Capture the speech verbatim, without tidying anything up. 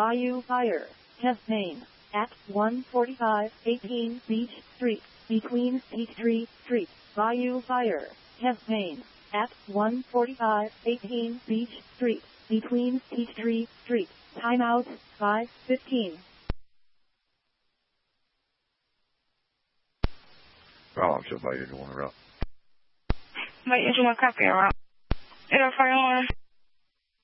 Bayou Fire. Test name. At one forty-five eighteen Beach Street. Between Peachtree Street. Bayou Fire. Test name. At one forty-five eighteen Beach Street. Between Peachtree Street. Timeout five fifteen. Problem show by you want to route. By you want to copy a route. It'll fire on.